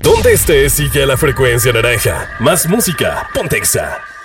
Donde estés, sigue la frecuencia naranja. Más música, Pontexa.